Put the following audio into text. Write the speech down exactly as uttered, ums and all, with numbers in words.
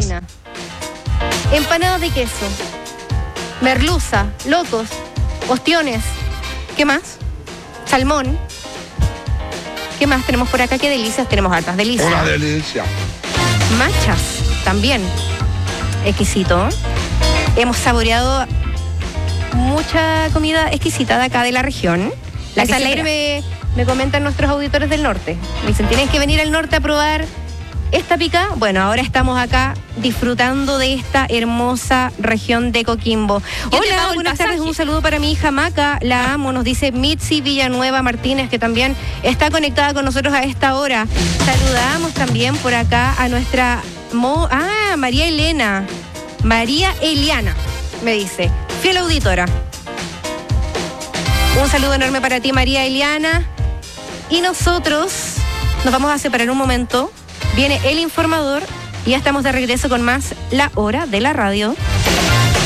cocina. Empanadas de queso, merluza, locos, ostiones. ¿Qué más? Salmón. ¿Qué más tenemos por acá? ¿Qué delicias? Tenemos hartas delicias. Una delicia. Machas, también. Exquisito. Hemos saboreado mucha comida exquisita de acá de la región. La que al aire me, me comentan nuestros auditores del norte. Me dicen, tienes que venir al norte a probar esta pica. Bueno, ahora estamos acá disfrutando de esta hermosa región de Coquimbo. Hola, buenas tardes, un saludo para mi hija Maca, la amo, nos dice Mitzi Villanueva Martínez, que también está conectada con nosotros a esta hora. Saludamos también por acá a nuestra Mo, ah, María Elena, María Eliana, me dice, fiel auditora. Un saludo enorme para ti, María Eliana. Y nosotros nos vamos a separar un momento. Viene el informador y ya estamos de regreso con más La Hora de la Radio.